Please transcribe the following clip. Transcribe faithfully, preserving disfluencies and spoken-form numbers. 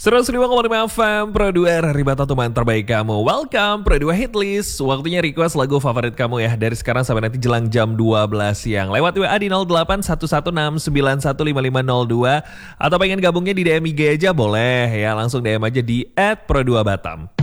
seratus lima koma lima F M Pro dua Hari Bata teman terbaik kamu. Welcome Pro dua Hitlist. Waktunya request lagu favorit kamu ya. Dari sekarang sampai nanti jelang jam dua belas siang. Lewat W A di nol delapan satu satu enam sembilan satu lima lima nol dua. Atau pengen gabungnya di D M I G aja boleh ya. Langsung D M aja di at Pro dua Batam.